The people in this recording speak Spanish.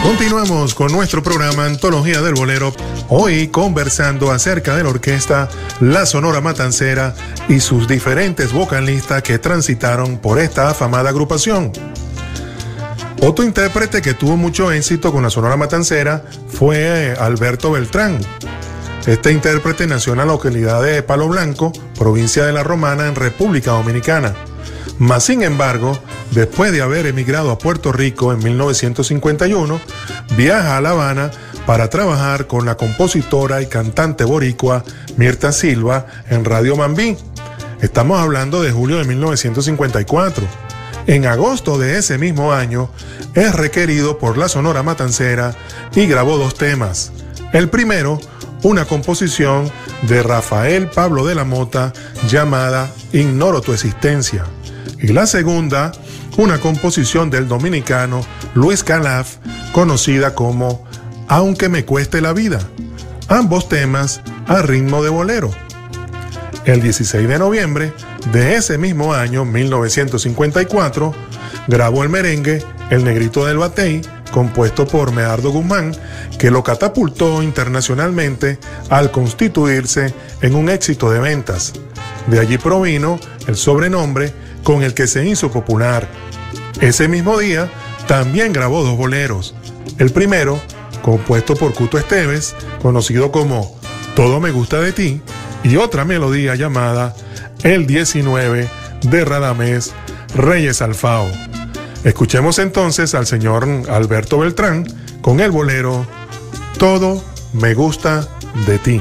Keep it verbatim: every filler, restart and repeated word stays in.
Continuamos con nuestro programa Antología del Bolero, hoy conversando acerca de la orquesta La Sonora Matancera y sus diferentes vocalistas que transitaron por esta afamada agrupación. Otro intérprete que tuvo mucho éxito con la Sonora Matancera fue Alberto Beltrán. Este intérprete nació en la localidad de Palo Blanco, provincia de La Romana, en República Dominicana. Mas, sin embargo, después de haber emigrado a Puerto Rico en mil novecientos cincuenta y uno, viaja a La Habana para trabajar con la compositora y cantante boricua Mirta Silva en Radio Mambí. Estamos hablando de julio de mil novecientos cincuenta y cuatro. En agosto de ese mismo año, es requerido por la Sonora Matancera y grabó dos temas. El primero, una composición de Rafael Pablo de la Mota llamada Ignoro tu existencia. Y la segunda, una composición del dominicano Luis Calaf, conocida como Aunque me cueste la vida. Ambos temas a ritmo de bolero. El dieciséis de noviembre de ese mismo año, mil novecientos cincuenta y cuatro, grabó el merengue El Negrito del Batey, compuesto por Medardo Guzmán, que lo catapultó internacionalmente al constituirse en un éxito de ventas. De allí provino el sobrenombre con el que se hizo popular. Ese mismo día también grabó dos boleros. El primero, compuesto por Cuto Esteves, conocido como Todo me gusta de ti, y otra melodía llamada El diecinueve de Radamés Reyes Alfao. Escuchemos entonces al señor Alberto Beltrán con el bolero Todo me gusta de ti.